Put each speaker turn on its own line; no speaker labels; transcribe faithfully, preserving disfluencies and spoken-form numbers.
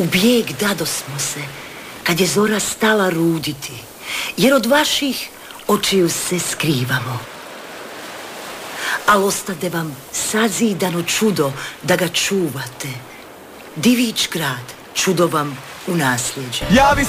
U bijeg dadosmo se, kad je zora stala ruditi, jer od vaših očiju se skrivamo. Al ostade vam sazidano čudo da ga čuvate. Divić grad, čudo vam u nasljeđe.
Javi